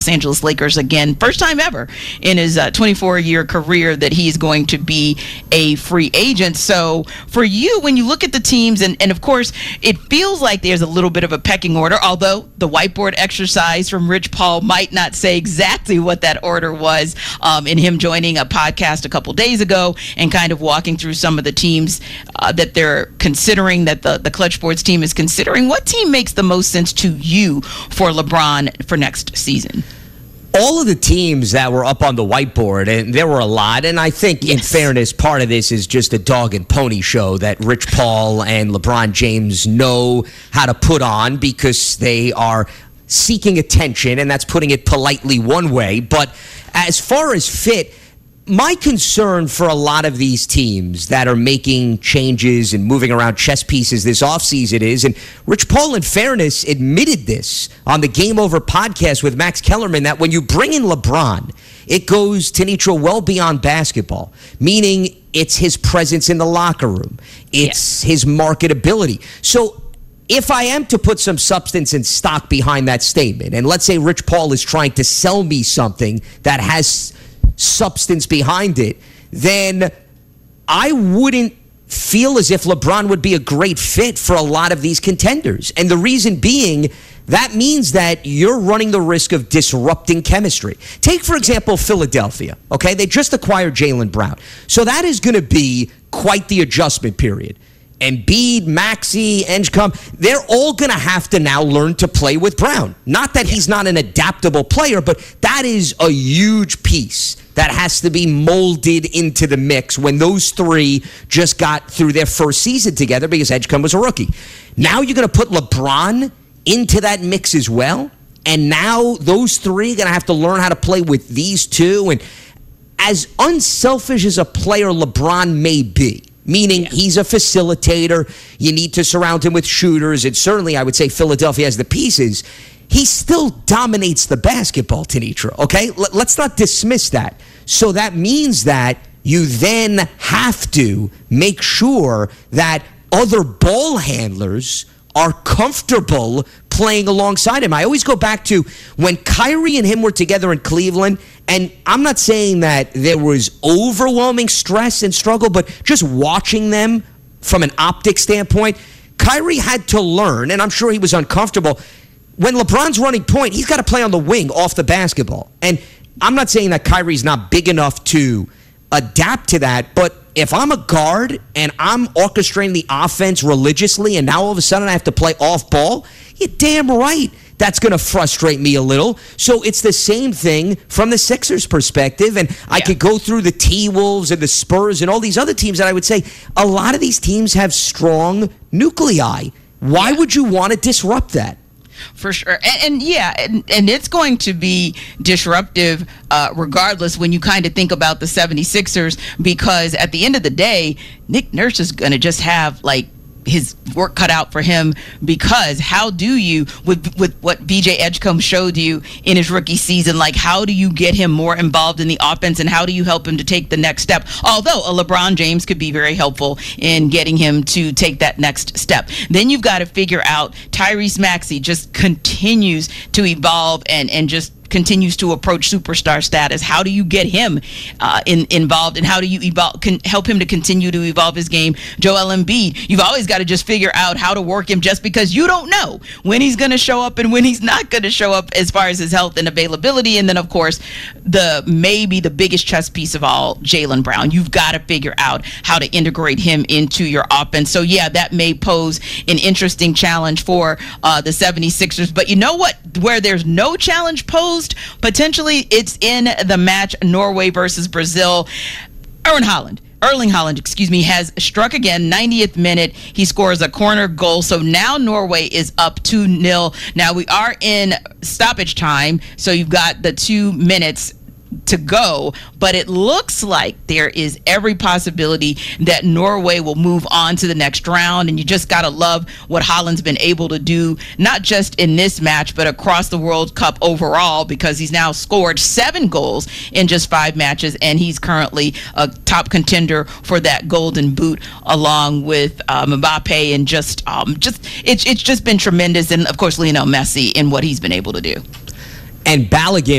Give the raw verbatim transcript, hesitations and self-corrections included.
Los Angeles Lakers again. First time ever in his uh, twenty-four-year career that he's going to be a free agent. So for you, when you look at the teams, and, and of course, it feels like there's a little bit of a pecking order, although the whiteboard exercise from Rich Paul might not say exactly what that order was um, in him joining a podcast a couple days ago and kind of walking through some of the teams uh, that they're considering, that the, the Clutch Sports team is considering. What team makes the most sense to you for LeBron for next season? All of the teams that were up on the whiteboard, and there were a lot, and I think, yes, in fairness, part of this is just a dog and pony show that Rich Paul and LeBron James know how to put on because they are seeking attention, and that's putting it politely one way. But as far as fit, my concern for a lot of these teams that are making changes and moving around chess pieces this offseason is, and Rich Paul, in fairness, admitted this on the Game Over podcast with Max Kellerman, that when you bring in LeBron, it goes, Tenitra, well beyond basketball, meaning it's his presence in the locker room. It's yeah. his marketability. So if I am to put some substance and stock behind that statement, and let's say Rich Paul is trying to sell me something that has substance behind it, then I wouldn't feel as if LeBron would be a great fit for a lot of these contenders. And the reason being, that means that you're running the risk of disrupting chemistry. Take, for example, Philadelphia, okay? They just acquired Jaylen Brown. So that is going to be quite the adjustment period. Embiid, Maxey, Edgecombe, they're all going to have to now learn to play with Brown. Not that he's not an adaptable player, but that is a huge piece that has to be molded into the mix when those three just got through their first season together because Edgecombe was a rookie. Now you're going to put LeBron into that mix as well, and now those three are going to have to learn how to play with these two. And as unselfish as a player LeBron may be, meaning yeah. he's a facilitator, you need to surround him with shooters, and certainly I would say Philadelphia has the pieces, he still dominates the basketball, Tenitra, okay? L- let's not dismiss that. So that means that you then have to make sure that other ball handlers are comfortable playing alongside him. I always go back to when Kyrie and him were together in Cleveland, and I'm not saying that there was overwhelming stress and struggle, but just watching them from an optics standpoint, Kyrie had to learn, and I'm sure he was uncomfortable. When LeBron's running point, he's got to play on the wing off the basketball. And I'm not saying that Kyrie's not big enough to adapt to that, but if I'm a guard and I'm orchestrating the offense religiously and now all of a sudden I have to play off ball, you're damn right that's going to frustrate me a little. So it's the same thing from the Sixers perspective. And I yeah. could go through the T-Wolves and the Spurs and all these other teams that I would say a lot of these teams have strong nuclei. Why yeah. would you want to disrupt that? For sure. And, and yeah, and, and it's going to be disruptive uh, regardless when you kind of think about the seventy-sixers, because at the end of the day, Nick Nurse is going to just have like his work cut out for him, because how do you, with with what V J Edgecombe showed you in his rookie season, like how do you get him more involved in the offense and how do you help him to take the next step? Although a LeBron James could be very helpful in getting him to take that next step. Then you've got to figure out Tyrese Maxey just continues to evolve and, and just continues to approach superstar status. How do you get him uh, in, involved, and how do you evolve, can help him to continue to evolve his game? Joel Embiid, you've always got to just figure out how to work him, just because you don't know when he's going to show up and when he's not going to show up as far as his health and availability. And then, of course, the maybe the biggest chess piece of all, Jaylen Brown. You've got to figure out how to integrate him into your offense. So, yeah, that may pose an interesting challenge for uh, the seventy-sixers. But you know what? Where there's no challenge posed, potentially it's in the match Norway versus Brazil. Erling Haaland, Erling Haaland, excuse me, has struck again. ninetieth minute, he scores a corner goal. So now Norway is up two nil. Now we are in stoppage time, so you've got the two minutes to go, but it looks like there is every possibility that Norway will move on to the next round. And you just got to love what Haaland's been able to do, not just in this match, but across the World Cup overall, because he's now scored seven goals in just five matches, and he's currently a top contender for that Golden Boot along with um, Mbappe. And just, um, just it's it's just been tremendous. And of course, Lionel Messi in what he's been able to do. And Balogun